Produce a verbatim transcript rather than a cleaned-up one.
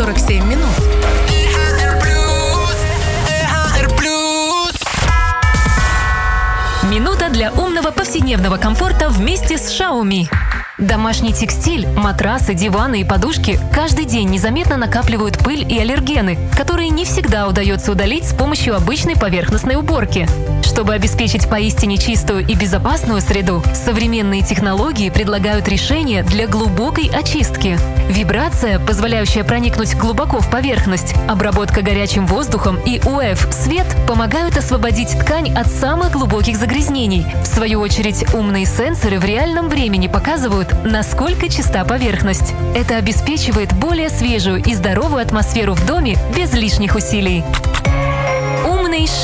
сорок семь минут. Минута для умного повседневного комфорта вместе с Xiaomi. Домашний текстиль, матрасы, диваны и подушки каждый день незаметно накапливают пыль и аллергены, которые не всегда удается удалить с помощью обычной поверхностной уборки. Чтобы обеспечить поистине чистую и безопасную среду, современные технологии предлагают решения для глубокой очистки. Вибрация, позволяющая проникнуть глубоко в поверхность, обработка горячим воздухом и ю эф свет помогают освободить ткань от самых глубоких загрязнений. В свою очередь, умные сенсоры в реальном времени показывают, насколько чиста поверхность. Это обеспечивает более свежую и здоровую атмосферу в доме без лишних усилий. Умный